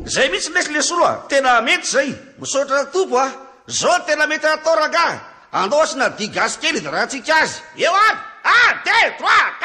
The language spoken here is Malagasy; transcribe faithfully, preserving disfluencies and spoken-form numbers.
zay mihitsy ndraiky le soloa tena mety zay misaotra tompo a zao tena mety atao ranga andaosina digasy kely da raha tsika azy eo aby un deux trois